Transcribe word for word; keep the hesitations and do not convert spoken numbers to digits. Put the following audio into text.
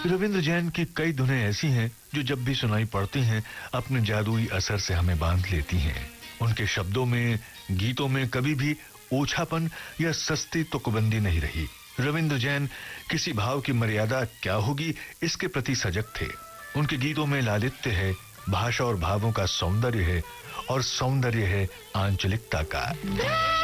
रविंद्र जैन की कई धुनें ऐसी हैं जो जब भी सुनाई पड़ती हैं अपने जादुई असर से हमें बांध लेती हैं। उनके शब्दों में, गीतों में कभी भी ओछापन या सस्ती तुकबंदी नहीं रही। रविंद्र जैन किसी भाव की मर्यादा क्या होगी इसके प्रति सजग थे। उनके गीतों में लालित्य है, भाषा और भावों का सौंदर्य है, और सौंदर्य है आंचलिकता का।